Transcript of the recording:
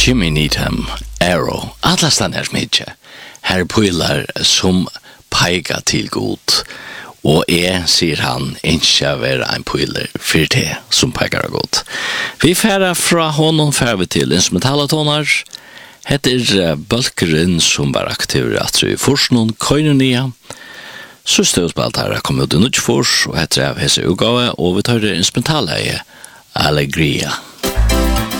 Jimmy Needham, Arrow, alla stannar smidje. Her pøylar som peiga til god. Og sier han, ikke være en pøyler for det som peigar godt. Vi færa fra honom færa vi til instrumentalatoner. Heter Bølkeren som var aktiv at vi først noen køynenia. Så støvspalt her kom ut i Nutsfors, og heter av hese utgave, og vi tar det instrumentaleie Allegria.